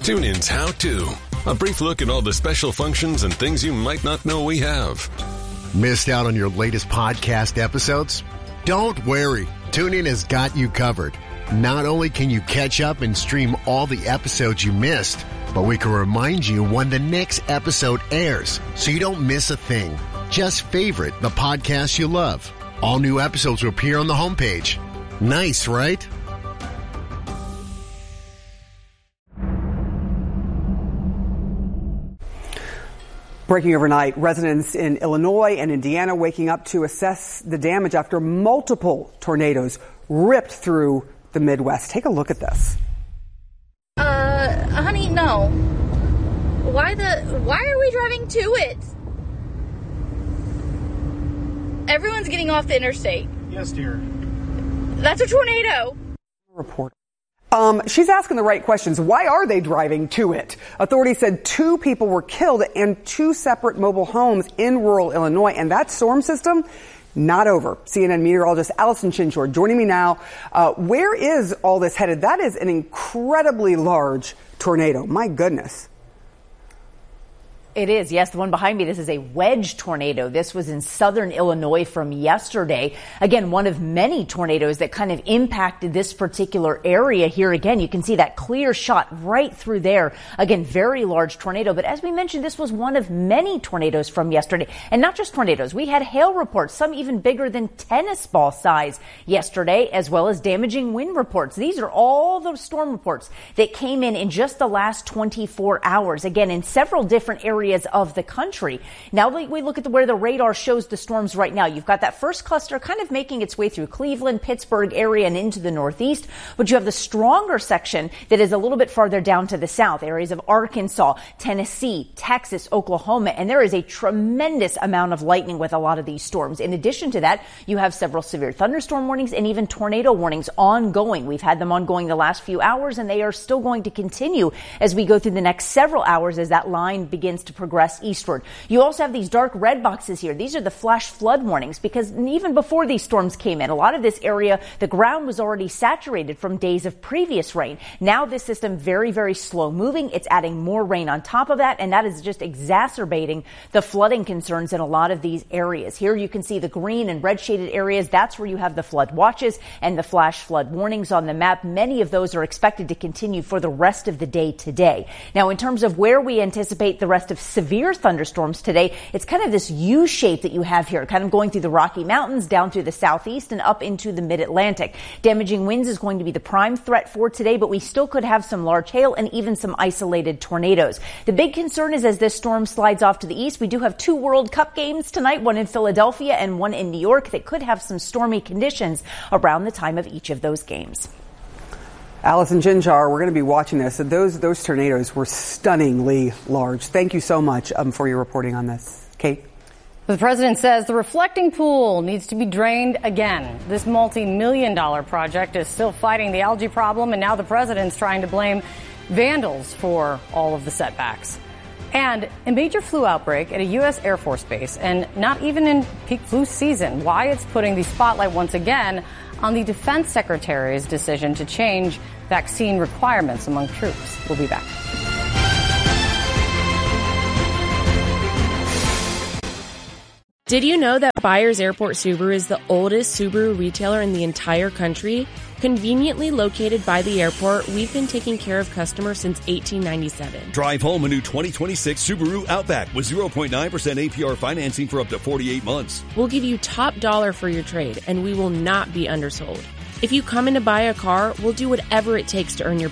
TuneIn's How To. A brief look at all the special functions and things you might not know we have. Missed out on your latest podcast episodes? Don't worry. TuneIn has got you covered. Not only can you catch up and stream all the episodes you missed, but we can remind you when the next episode airs so you don't miss a thing. Just favorite the podcast you love. All new episodes will appear on the homepage. Nice, right? Breaking overnight, residents in Illinois and Indiana waking up to assess the damage after multiple tornadoes ripped through the Midwest. Take a look at this. Honey, no. Why are we driving to it? Everyone's getting off the interstate. Yes, dear. That's a tornado. Report. She's asking the right questions. Why are they driving to it? Authorities said 2 people were killed and 2 separate mobile homes in rural Illinois. And that storm system, not over. CNN meteorologist Allison Chinchor joining me now. Where is all this headed? That is an incredibly large tornado. My goodness. It is, yes. The one behind me, this is a wedge tornado. This was in southern Illinois from yesterday. Again, one of many tornadoes that kind of impacted this particular area here. Again, you can see that clear shot right through there. Again, very large tornado. But as we mentioned, this was one of many tornadoes from yesterday. And not just tornadoes. We had hail reports, some even bigger than tennis ball size yesterday, as well as damaging wind reports. These are all the storm reports that came in just the last 24 hours. Again, in several different areas of the country. Now we look at where the radar shows the storms right now. You've got that first cluster kind of making its way through Cleveland, Pittsburgh area and into the northeast, but you have the stronger section that is a little bit farther down to the south, areas of Arkansas, Tennessee, Texas, Oklahoma, and there is a tremendous amount of lightning with a lot of these storms. In addition to that, you have several severe thunderstorm warnings and even tornado warnings ongoing. We've had them ongoing the last few hours, and they are still going to continue as we go through the next several hours as that line begins to progress eastward. You also have these dark red boxes here. These are the flash flood warnings because even before these storms came in, a lot of this area, the ground was already saturated from days of previous rain. Now this system very, very slow moving. It's adding more rain on top of that, and that is just exacerbating the flooding concerns in a lot of these areas. Here you can see the green and red shaded areas. That's where you have the flood watches and the flash flood warnings on the map. Many of those are expected to continue for the rest of the day today. Now, in terms of where we anticipate the rest of severe thunderstorms today, it's kind of this U shape that you have here, kind of going through the Rocky Mountains, down through the southeast and up into the mid-Atlantic. Damaging winds is going to be the prime threat for today, but we still could have some large hail and even some isolated tornadoes. The big concern is as this storm slides off to the east, we do have 2 World Cup games tonight, one in Philadelphia and one in New York, that could have some stormy conditions around the time of each of those games. Allison Chinchor, we're going to be watching this. Those tornadoes were stunningly large. Thank you so much for your reporting on this. Kate? The president says the reflecting pool needs to be drained again. This multi-million-dollar project is still fighting the algae problem, and now the president's trying to blame vandals for all of the setbacks. And a major flu outbreak at a U.S. Air Force base, and not even in peak flu season. Why it's putting the spotlight once again on the defense secretary's decision to change vaccine requirements among troops. We'll be back. Did you know that Byers Airport Subaru is the oldest Subaru retailer in the entire country? Conveniently located by the airport, we've been taking care of customers since 1897. Drive home a new 2026 Subaru Outback with 0.9% APR financing for up to 48 months. We'll give you top dollar for your trade, and we will not be undersold. If you come in to buy a car, we'll do whatever it takes to earn your